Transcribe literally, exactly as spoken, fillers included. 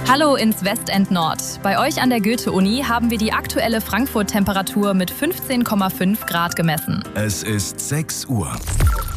Hallo ins Westend Nord. Bei euch an der Goethe-Uni haben wir die aktuelle Frankfurt-Temperatur mit fünfzehn Komma fünf Grad gemessen. Es ist sechs Uhr.